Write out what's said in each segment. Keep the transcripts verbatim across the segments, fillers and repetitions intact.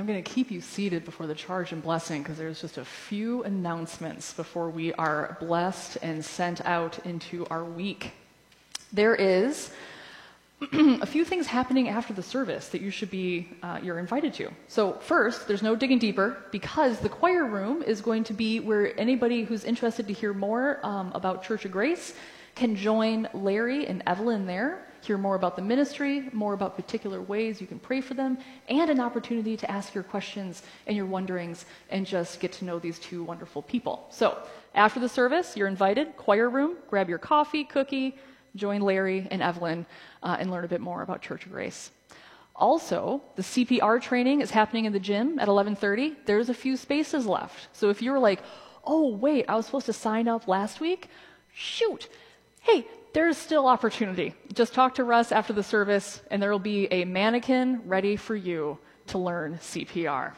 I'm going to keep you seated before the charge and blessing because there's just a few announcements before we are blessed and sent out into our week. There is a few things happening after the service that you should be, uh, you're invited to. So first, there's no digging deeper because the choir room is going to be where anybody who's interested to hear more um, about Church of Grace can join Larry and Evelyn there, hear more about the ministry, more about particular ways you can pray for them, and an opportunity to ask your questions and your wonderings and just get to know these two wonderful people. So after the service, you're invited, choir room, grab your coffee, cookie, join Larry and Evelyn, uh, and learn a bit more about Church of Grace. Also, the C P R training is happening in the gym at eleven thirty. There's a few spaces left. So if you're like, oh, wait, I was supposed to sign up last week? Shoot. Hey, there's still opportunity. Just talk to Russ after the service, and there will be a mannequin ready for you to learn C P R.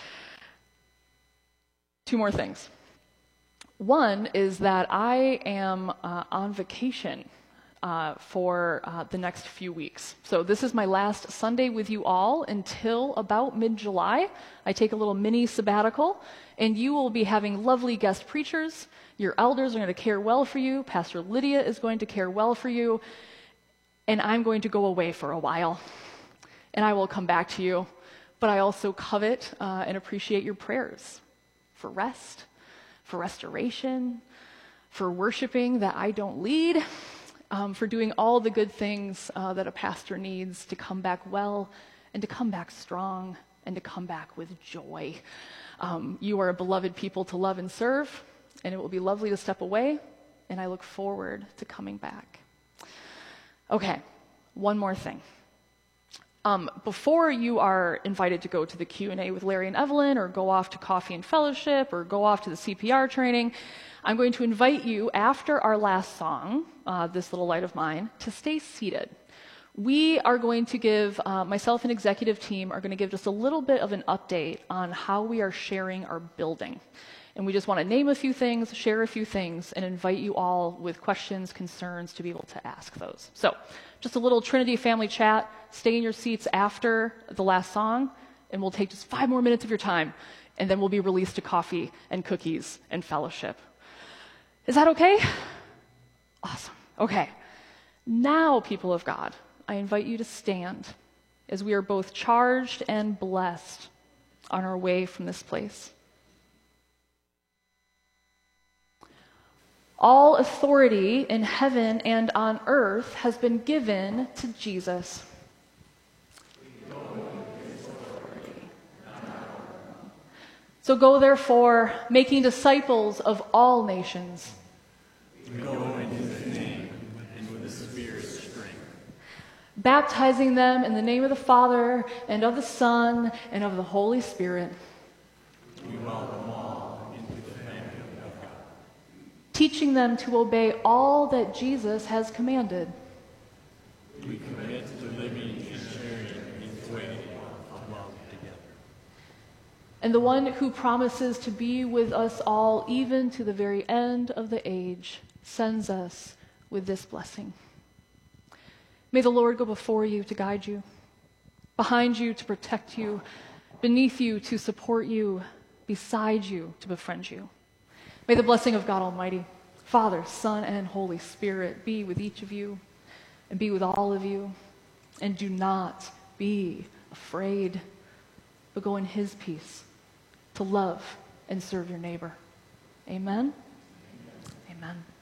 Two more things. One is that I am uh, on vacation uh, for uh, the next few weeks. So this is my last Sunday with you all until about mid-July. I take a little mini sabbatical, and you will be having lovely guest preachers. Your elders are going to care well for you. Pastor Lydia is going to care well for you. And I'm going to go away for a while. And I will come back to you. But I also covet uh, and appreciate your prayers for rest, for restoration, for worshiping that I don't lead, um, for doing all the good things uh, that a pastor needs to come back well and to come back strong and to come back with joy. Um, you are a beloved people to love and serve. And it will be lovely to step away, and I look forward to coming back. Okay, one more thing. Um, before you are invited to go to the Q and A with Larry and Evelyn, or go off to coffee and fellowship, or go off to the C P R training, I'm going to invite you, after our last song, uh, This Little Light of Mine, to stay seated. We are going to give, uh, myself and executive team are going to give just a little bit of an update on how we are sharing our building. And we just want to name a few things, share a few things, and invite you all with questions, concerns, to be able to ask those. So just a little Trinity family chat. Stay in your seats after the last song, and we'll take just five more minutes of your time, and then we'll be released to coffee and cookies and fellowship. Is that okay? Awesome. Okay. Now, people of God, I invite you to stand as we are both charged and blessed on our way from this place. All authority in heaven and on earth has been given to Jesus. So go, therefore, making disciples of all nations. We go in his name and with the Spirit's strength. Baptizing them in the name of the Father and of the Son and of the Holy Spirit. We welcome all into the family of God. Teaching them to obey all that Jesus has commanded. We commit to living and sharing in way of love together. And the one who promises to be with us all even to the very end of the age sends us with this blessing. May the Lord go before you to guide you, behind you to protect you, beneath you to support you, beside you to befriend you. May the blessing of God Almighty, Father, Son, and Holy Spirit be with each of you and be with all of you. And do not be afraid, but go in his peace to love and serve your neighbor. Amen? Amen. Amen.